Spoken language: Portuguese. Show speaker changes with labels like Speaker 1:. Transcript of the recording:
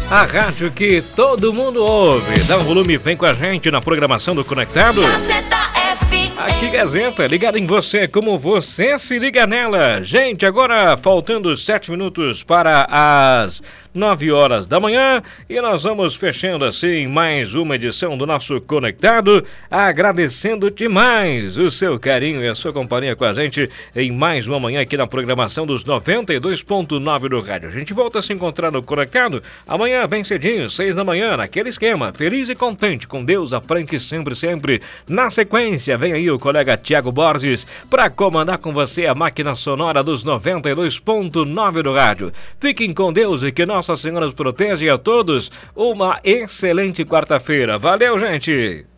Speaker 1: A rádio que todo mundo ouve. Dá um volume, vem com a gente na programação do Conectado. Aqui Gazeta, ligado em você, como você se liga nela. Gente, agora faltando 7 minutos para as 9 horas da manhã e nós vamos fechando assim mais uma edição do nosso Conectado, agradecendo demais o seu carinho e a sua companhia com a gente em mais uma manhã aqui na programação dos 92.9 do rádio. A gente volta a se encontrar no Conectado amanhã bem cedinho, 6 da manhã, naquele esquema, feliz e contente, com Deus à frente sempre, sempre. Na sequência, vem aí o colega Tiago Borges para comandar com você a máquina sonora dos 92.9 do rádio. Fiquem com Deus e que Nossa Senhora os proteja, e a todos uma excelente quarta-feira. Valeu, gente!